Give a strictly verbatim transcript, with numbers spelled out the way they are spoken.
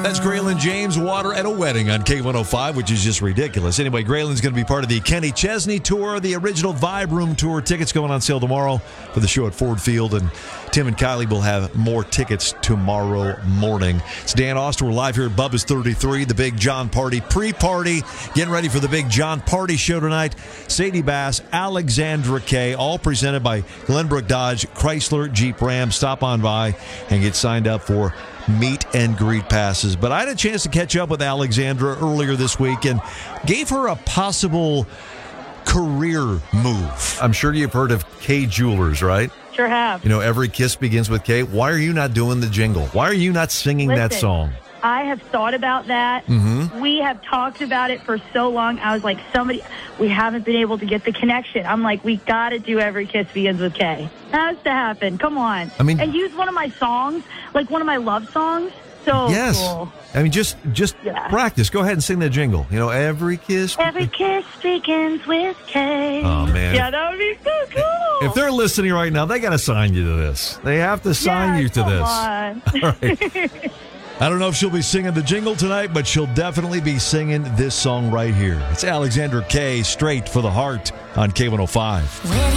That's Graylin James, Water at a Wedding on K one oh five, which is just ridiculous. Anyway, Graylin's going to be part of the Kenny Chesney Tour, the original Vibe Room Tour. Tickets going on sale tomorrow for the show at Ford Field, and Tim and Kylie will have more tickets tomorrow morning. It's Dan Austin. We're live here at Bubba's thirty-three, the Big John Party pre-party. Getting ready for the Big John Party show tonight. Sadie Bass, Alexandra Kay, all presented by Glenbrook Dodge, Chrysler, Jeep, Ram. Stop on by and get signed up for meet and greet passes. But I had a chance to catch up with Alexandra earlier this week and gave her a possible career move. I'm sure you've heard of Kay Jewelers, right? Sure have. You know, every kiss begins with Kay. Why are you not doing the jingle? Why are you not singing Listen, that song? I have thought about that. Mm-hmm. We have talked about it for so long. I was like, somebody, we haven't been able to get the connection. I'm like, we got to do Every Kiss Begins with Kay. That has to happen. Come on. I mean, and use one of my songs, like one of my love songs. So yes. cool. I mean, just just Yeah. practice. Go ahead and sing that jingle. You know, every kiss. Every kiss begins with Kay. Oh, man. Yeah, that would be so cool. If they're listening right now, they got to sign you to this. They have to sign yeah, you to come this. on. All right. I don't know if she'll be singing the jingle tonight, but she'll definitely be singing this song right here. It's Alexandra Kay, Straight for the Heart on K one oh five.